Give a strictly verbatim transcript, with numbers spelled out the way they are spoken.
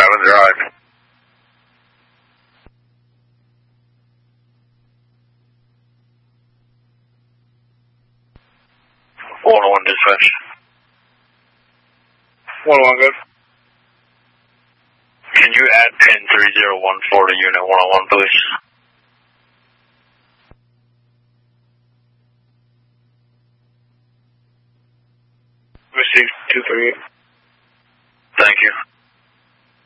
Island Drive. one oh one dispatch. one oh one, good. Can you add pin three zero one four to unit one oh one, please? Received two three eight. Thank you.